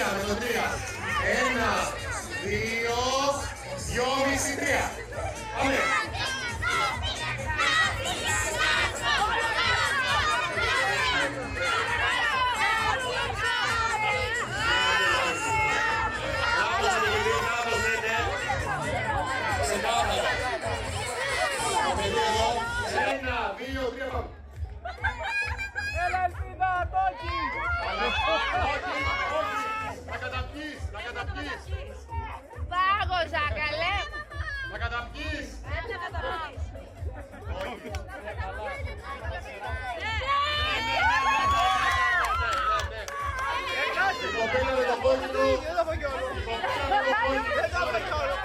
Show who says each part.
Speaker 1: με το 3. 1, 2, 2,5, 3. Πάμε. Ένα, δύο, τρία, πάμε.
Speaker 2: Έλα Ελπίδα, Τόκι!
Speaker 1: Όχι, να καταπιείς, να καταπιείς.
Speaker 3: Πάγωσα, καλέ!
Speaker 1: Να καταπιείς. Η κοπέλα με το κόκκινο. Η κοπέλα με το κόκκινο.